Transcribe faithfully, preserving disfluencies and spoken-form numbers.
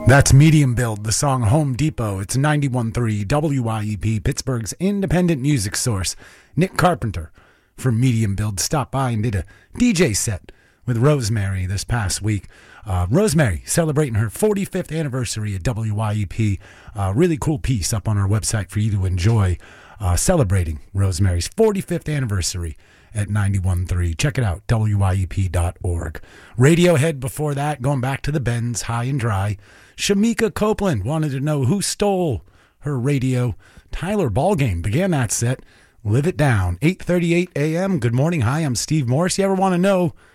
That's Medium Build, the song Home Depot. It's ninety-one point three W I E P, Pittsburgh's independent music source. Nick Carpenter from Medium Build stopped by and did a D J set with Rosemary this past week. Uh, Rosemary celebrating her forty-fifth anniversary at W I E P. Uh, really cool piece up on our website for you to enjoy, uh, celebrating Rosemary's forty-fifth anniversary at ninety-one point three. Check it out, W I E P dot org. Radiohead before that, going back to the Bends, High and Dry. Shamika Copeland wanted to know who stole her radio. Tyler Ballgame began that set. Live It Down, eight thirty-eight a.m. Good morning. Hi, I'm Steve Morris. You ever want to know